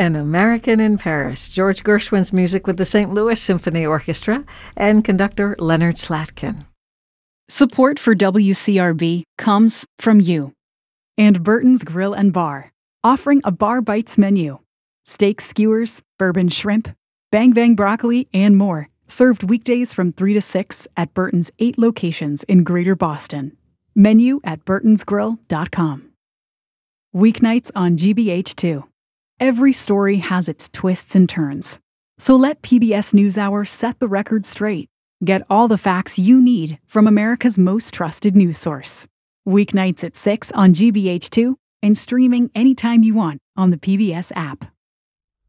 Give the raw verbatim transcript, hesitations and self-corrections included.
An American in Paris, George Gershwin's music with the Saint Louis Symphony Orchestra and conductor Leonard Slatkin. Support for W C R B comes from you. And Burton's Grill and Bar, offering a Bar Bites menu. Steak skewers, bourbon shrimp, bang bang broccoli, and more. Served weekdays from three to six at Burton's eight locations in Greater Boston. Menu at burtons grill dot com. Weeknights on G B H two. Every story has its twists and turns. So let P B S NewsHour set the record straight. Get all the facts you need from America's most trusted news source. Weeknights at six on G B H two and streaming anytime you want on the P B S app.